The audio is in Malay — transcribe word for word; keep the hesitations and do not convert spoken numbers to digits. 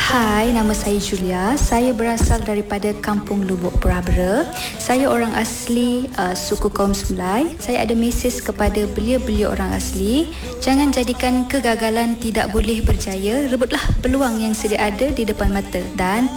Hai, nama saya Julia. Saya berasal daripada Kampung Lubuk Perbera. Saya orang asli uh, suku kaum Sulai. Saya ada mesej kepada belia-belia orang asli. Jangan jadikan kegagalan tidak boleh berjaya. Rebutlah peluang yang sedia ada di depan mata dan